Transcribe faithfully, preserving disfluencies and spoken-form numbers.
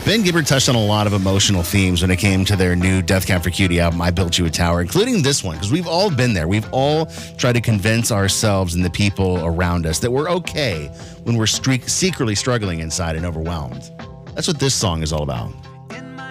Ben Gibbard touched on a lot of emotional themes when it came to their new Death Cab for Cutie album, I Built You a Tower, including this one, because we've all been there. We've all tried to convince ourselves and the people around us that we're okay when we're streak- secretly struggling inside and overwhelmed. That's what this song is all about.